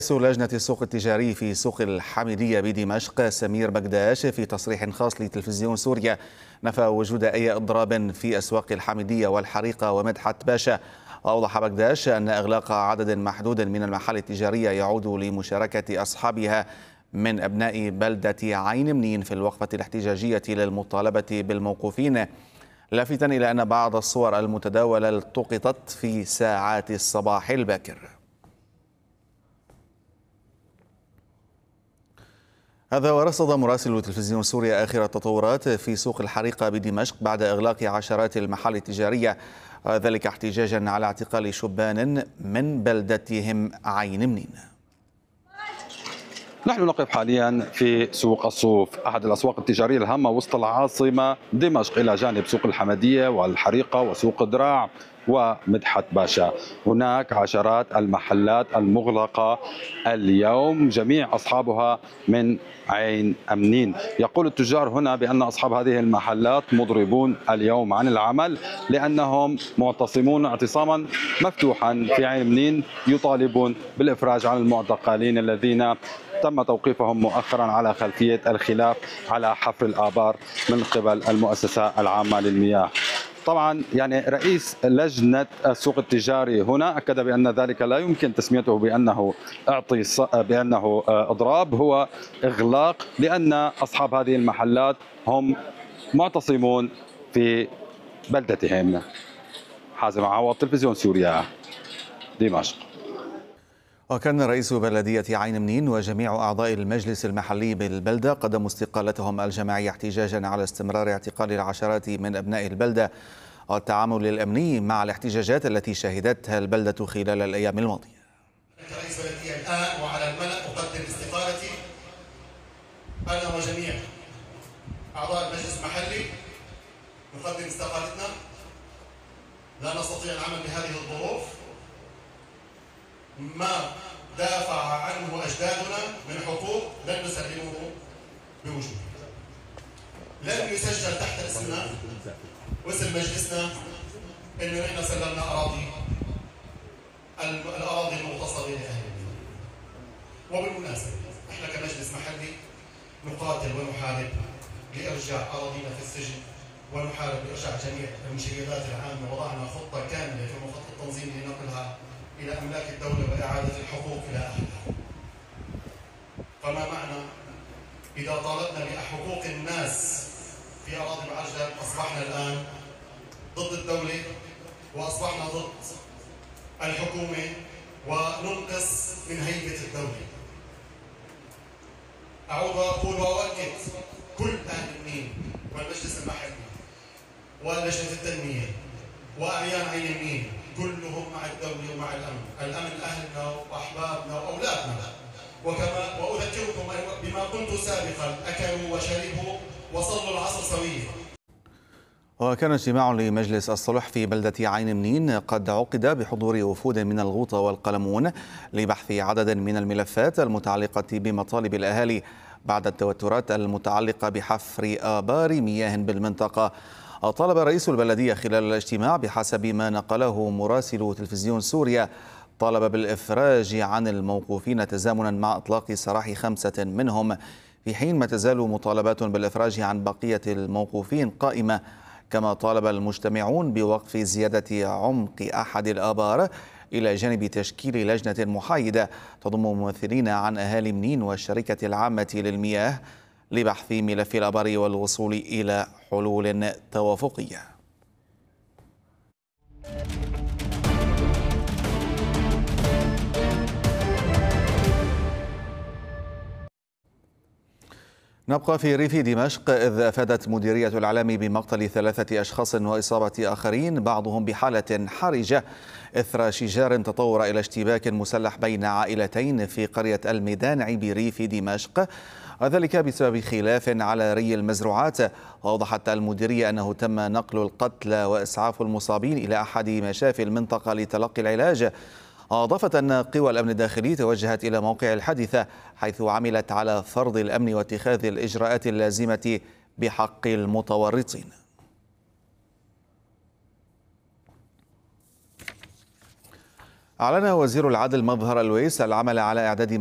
رئيس لجنة السوق التجاري في سوق الحميدية بدمشق سمير بقداش في تصريح خاص لتلفزيون سوريا نفى وجود أي إضراب في أسواق الحميدية والحريقة ومدحت باشا. أوضح بقداش أن إغلاق عدد محدود من المحال التجارية يعود لمشاركة أصحابها من أبناء بلدة عين منين في الوقفة الاحتجاجية للمطالبة بالموقوفين، لافتا إلى أن بعض الصور المتداولة التقطت في ساعات الصباح الباكر. هذا ورصد مراسل تلفزيون سوريا آخر التطورات في سوق الحريقة بدمشق بعد إغلاق عشرات المحال التجارية، ذلك احتجاجا على اعتقال شبان من بلدتهم عين منين. نحن نقف حاليا في سوق الصوف، أحد الأسواق التجارية الهامة وسط العاصمة دمشق، إلى جانب سوق الحمدية والحريقة وسوق دراع ومدحت باشا. هناك عشرات المحلات المغلقة اليوم، جميع أصحابها من عين منين. يقول التجار هنا بأن أصحاب هذه المحلات مضربون اليوم عن العمل لأنهم معتصمون اعتصاما مفتوحا في عين منين، يطالبون بالإفراج عن المعتقلين الذين تم توقيفهم مؤخرا على خلفية الخلاف على حفر الآبار من قبل المؤسسة العامة للمياه. طبعا رئيس لجنة السوق التجاري هنا أكد بأن ذلك لا يمكن تسميته بأنه إضراب، هو إغلاق، لأن أصحاب هذه المحلات هم معتصمون في بلدتهم. حازم عوض، تلفزيون سوريا، دمشق. وكان رئيس بلدية عين منين وجميع أعضاء المجلس المحلي بالبلدة قدموا استقالتهم الجماعية احتجاجا على استمرار اعتقال العشرات من أبناء البلدة والتعامل الأمني مع الاحتجاجات التي شهدتها البلدة خلال الأيام الماضية. كرئيس بلدية الآن وعلى الملأ أقدم استقالتي أنا وجميع أعضاء المجلس المحلي. نقدم استقالتنا، لا نستطيع العمل بهذه الظروف. ما دافع عنه أجدادنا من حقوق لن نسلمه بوجود. لن يسجل تحت اسمنا واسم مجلسنا إنه نحن سلمنا الأراضي المغتصبة لأهل المدينة. وبالمناسبة احنا كمجلس محلي نقاتل ونحارب لإرجاع أراضينا في السجن، ونحارب لإرجاع جميع المشيدات العامة. وضعنا خطة كاملة في مخطط التنظيم لنقلها إلى أملاك الدولة وإعادة الحقوق إلى أهلها. فما معنى إذا طالبنا بحقوق الناس في أراضي معجل أصبحنا الآن ضد الدولة وأصبحنا ضد الحكومة وننقص من هيبة الدولة. أعود وأقول وأؤكد، كل أهل منين والمجلس المحلي ولجنة التنمية وأعيان عين منين كلهم مع الدولة ومع الأمن. الأمن أهلنا وأحبابنا وأولادنا. وكما وأذكركم بما كنت سابقا، أكلوا وشربوا وصلوا العصر سويا. وكان اجتماع لمجلس الصلح في بلدة عين منين قد عقد بحضور وفود من الغوطة والقلمون لبحث عدد من الملفات المتعلقة بمطالب الأهالي بعد التوترات المتعلقة بحفر آبار مياه بالمنطقة. طالب رئيس البلدية خلال الاجتماع بحسب ما نقله مراسل تلفزيون سوريا طالب بالإفراج عن الموقوفين تزامنا مع إطلاق سراح 5 منهم، في حين ما تزال مطالبات بالإفراج عن بقية الموقوفين قائمة. كما طالب المجتمعون بوقف زيادة عمق أحد الآبار إلى جانب تشكيل لجنة محايدة تضم ممثلين عن أهالي منين والشركة العامة للمياه لبحث ملف الآبار والوصول إلى حلول توافقية. نبقى في ريف دمشق، إذ أفادت مديرية الإعلام بمقتل 3 أشخاص وإصابة آخرين بعضهم بحالة حرجة إثر شجار تطور إلى اشتباك مسلح بين عائلتين في قرية الميدانع بريف دمشق، وذلك بسبب خلاف على ري المزروعات. وأوضحت المديرية أنه تم نقل القتلى وإسعاف المصابين إلى أحد مشافي المنطقة لتلقي العلاج. أضافت أن قوى الأمن الداخلي توجهت إلى موقع الحادثة حيث عملت على فرض الأمن واتخاذ الإجراءات اللازمة بحق المتورطين. أعلن وزير العدل مظهر الويس العمل على إعداد